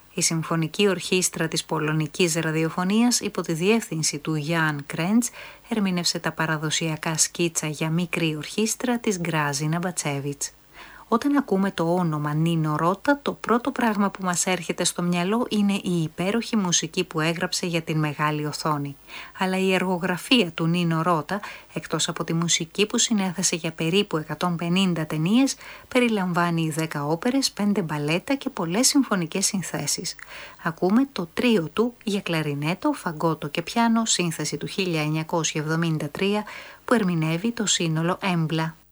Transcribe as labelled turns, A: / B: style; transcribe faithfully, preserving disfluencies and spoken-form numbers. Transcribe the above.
A: Η Συμφωνική Ορχήστρα της Πολωνικής Ραδιοφωνίας υπό τη διεύθυνση του Γιάν Κρέντς ερμήνευσε τα παραδοσιακά σκίτσα για μικρή ορχήστρα της Γκράζινα Μπατσέβιτς. Όταν ακούμε το όνομα Νίνο Ρώτα, το πρώτο πράγμα που μας έρχεται στο μυαλό είναι η υπέροχη μουσική που έγραψε για την μεγάλη οθόνη. Αλλά η εργογραφία του Νίνο Ρώτα, εκτός από τη μουσική που συνέθεσε για περίπου εκατόν πενήντα ταινίες, περιλαμβάνει δέκα όπερες, πέντε μπαλέτα και πολλές συμφωνικές συνθέσεις. Ακούμε το τρίο του για κλαρινέτο, φαγκότο και πιάνο, σύνθεση του χίλια εννιακόσια εβδομήντα τρία, που ερμηνεύει το σύνολο Έμπλα.